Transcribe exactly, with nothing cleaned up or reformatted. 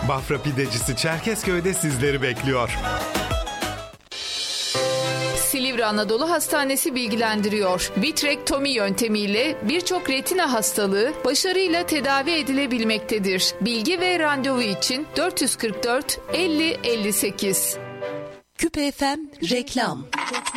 Bafra Pidecisi Çerkezköy'de sizleri bekliyor. Silivri Anadolu Hastanesi bilgilendiriyor. Vitrektomi yöntemiyle birçok retina hastalığı başarıyla tedavi edilebilmektedir. Bilgi ve randevu için dört yüz kırk dört elli elli sekiz. Küpe F M reklam.